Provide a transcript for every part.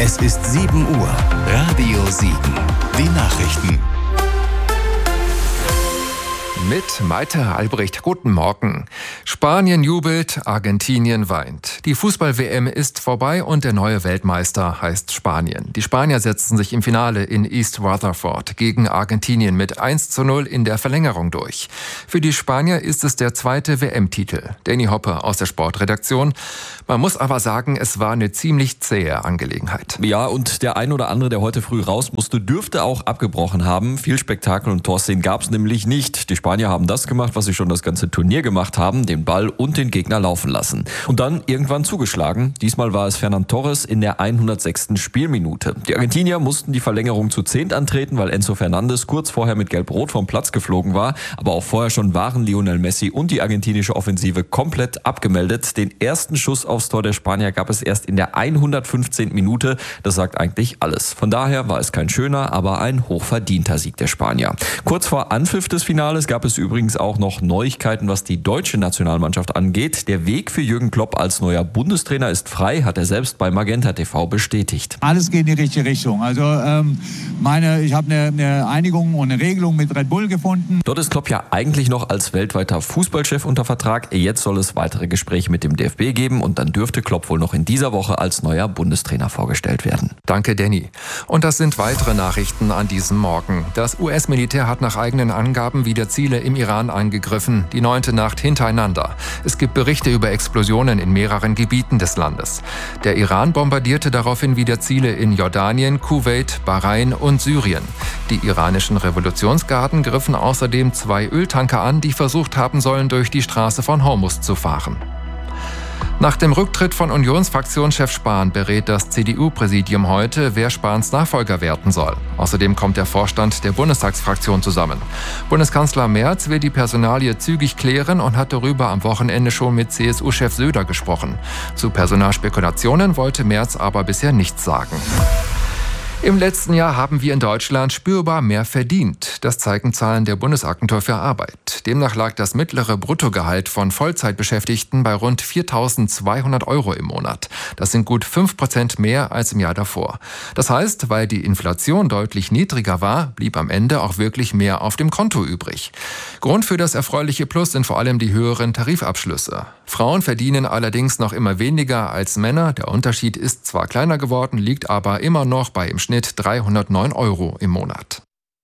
Es ist 7 Uhr. Radio Siegen. Die Nachrichten. Mit Maite Albrecht. Guten Morgen. Spanien jubelt, Argentinien weint. Die Fußball-WM ist vorbei und der neue Weltmeister heißt Spanien. Die Spanier setzten sich im Finale in East Rutherford gegen Argentinien mit 1:0 in der Verlängerung durch. Für die Spanier ist es der zweite WM-Titel. Danny Hoppe aus der Sportredaktion. Man muss aber sagen, es war eine ziemlich zähe Angelegenheit. Ja, und der ein oder andere, der heute früh raus musste, dürfte auch abgebrochen haben. Viel Spektakel und Torszenen gab es nämlich nicht. Die Spanier haben das gemacht, was sie schon das ganze Turnier gemacht haben, den Ball und den Gegner laufen lassen. Und dann irgendwann zugeschlagen. Diesmal war es Ferran Torres in der 106. Spielminute. Die Argentinier mussten die Verlängerung zu 10 antreten, weil Enzo Fernandes kurz vorher mit Gelb-Rot vom Platz geflogen war. Aber auch vorher schon waren Lionel Messi und die argentinische Offensive komplett abgemeldet. Den ersten Schuss aufs Tor der Spanier gab es erst in der 115. Minute. Das sagt eigentlich alles. Von daher war es kein schöner, aber ein hochverdienter Sieg der Spanier. Kurz vor Anpfiff des Finales gab es übrigens auch noch Neuigkeiten, was die deutsche Nationalmannschaft angeht. Der Weg für Jürgen Klopp als neuer Bundestrainer ist frei, hat er selbst bei Magenta TV bestätigt. Alles geht in die richtige Richtung. Also ich habe eine Einigung und eine Regelung mit Red Bull gefunden. Dort ist Klopp ja eigentlich noch als weltweiter Fußballchef unter Vertrag. Jetzt soll es weitere Gespräche mit dem DFB geben und dann dürfte Klopp wohl noch in dieser Woche als neuer Bundestrainer vorgestellt werden. Danke, Danny. Und das sind weitere Nachrichten an diesem Morgen. Das US-Militär hat nach eigenen Angaben wieder Ziele im Iran angegriffen, die 9. Nacht hintereinander. Es gibt Berichte über Explosionen in mehreren Gebieten des Landes. Der Iran bombardierte daraufhin wieder Ziele in Jordanien, Kuwait, Bahrain und Syrien. Die iranischen Revolutionsgarden griffen außerdem 2 Öltanker an, die versucht haben sollen, durch die Straße von Hormuz zu fahren. Nach dem Rücktritt von Unionsfraktionschef Spahn berät das CDU-Präsidium heute, wer Spahns Nachfolger werden soll. Außerdem kommt der Vorstand der Bundestagsfraktion zusammen. Bundeskanzler Merz will die Personalie zügig klären und hat darüber am Wochenende schon mit CSU-Chef Söder gesprochen. Zu Personalspekulationen wollte Merz aber bisher nichts sagen. Im letzten Jahr haben wir in Deutschland spürbar mehr verdient. Das zeigen Zahlen der Bundesagentur für Arbeit. Demnach lag das mittlere Bruttogehalt von Vollzeitbeschäftigten bei rund 4.200 € im Monat. Das sind gut 5% mehr als im Jahr davor. Das heißt, weil die Inflation deutlich niedriger war, blieb am Ende auch wirklich mehr auf dem Konto übrig. Grund für das erfreuliche Plus sind vor allem die höheren Tarifabschlüsse. Frauen verdienen allerdings noch immer weniger als Männer. Der Unterschied ist zwar kleiner geworden, liegt aber immer noch bei im Schnitt 309 € im Monat.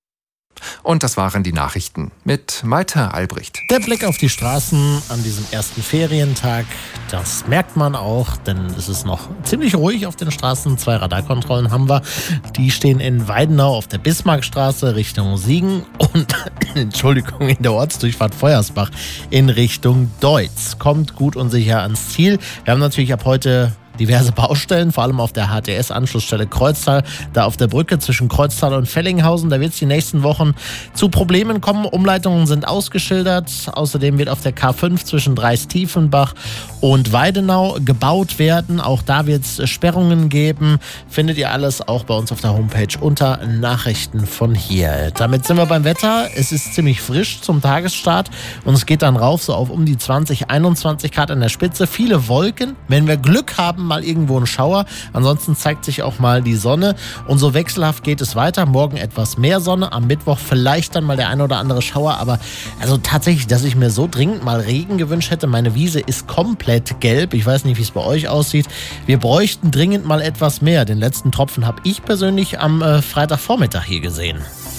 Und das waren die Nachrichten mit Maite Albrecht. Der Blick auf die Straßen an diesem ersten Ferientag, das merkt man auch, denn es ist noch ziemlich ruhig auf den Straßen. 2 Radarkontrollen haben wir. Die stehen in Weidenau auf der Bismarckstraße Richtung Siegen und Entschuldigung, in der Ortsdurchfahrt Feuersbach in Richtung Deutz. Kommt gut und sicher ans Ziel. Wir haben natürlich ab heute diverse Baustellen, vor allem auf der HTS-Anschlussstelle Kreuztal, da auf der Brücke zwischen Kreuztal und Fellinghausen. Da wird es die nächsten Wochen zu Problemen kommen. Umleitungen sind ausgeschildert. Außerdem wird auf der K5 zwischen Dreis-Tiefenbach und Weidenau gebaut werden. Auch da wird es Sperrungen geben. Findet ihr alles auch bei uns auf der Homepage unter Nachrichten von hier. Damit sind wir beim Wetter. Es ist ziemlich frisch zum Tagesstart und es geht dann rauf so auf um die 20, 21 Grad an der Spitze. Viele Wolken. Wenn wir Glück haben, mal irgendwo ein Schauer. Ansonsten zeigt sich auch mal die Sonne. Und so wechselhaft geht es weiter. Morgen etwas mehr Sonne. Am Mittwoch vielleicht dann mal der ein oder andere Schauer. Aber also tatsächlich, dass ich mir so dringend mal Regen gewünscht hätte. Meine Wiese ist komplett gelb. Ich weiß nicht, wie es bei euch aussieht. Wir bräuchten dringend mal etwas mehr. Den letzten Tropfen habe ich persönlich am Freitagvormittag hier gesehen.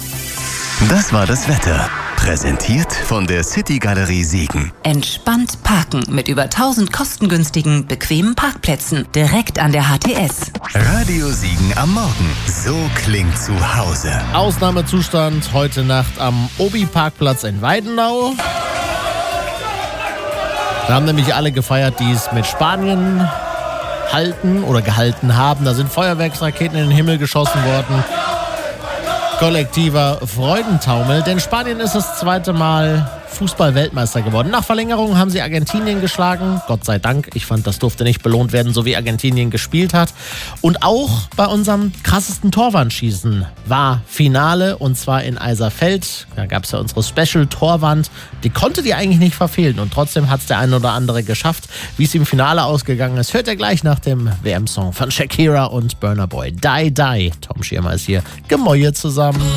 Das war das Wetter. Präsentiert von der City Galerie Siegen. Entspannt parken mit über 1000 kostengünstigen, bequemen Parkplätzen direkt an der HTS. Radio Siegen am Morgen. So klingt zu Hause. Ausnahmezustand heute Nacht am Obi-Parkplatz in Weidenau. Da haben nämlich alle gefeiert, die es mit Spanien halten oder gehalten haben. Da sind Feuerwerksraketen in den Himmel geschossen worden. Kollektiver Freudentaumel, denn Spanien ist das zweite Mal Fußball-Weltmeister geworden. Nach Verlängerung haben sie Argentinien geschlagen. Gott sei Dank. Ich fand, das durfte nicht belohnt werden, so wie Argentinien gespielt hat. Und auch bei unserem krassesten Torwandschießen war Finale, und zwar in Eiserfeld. Da gab es ja unsere Special-Torwand. Die konnte die eigentlich nicht verfehlen. Und trotzdem hat es der ein oder andere geschafft. Wie es im Finale ausgegangen ist, hört ihr gleich nach dem WM-Song von Shakira und Burna Boy. Die, die. Tom Schirmer ist hier. Gemäue zusammen.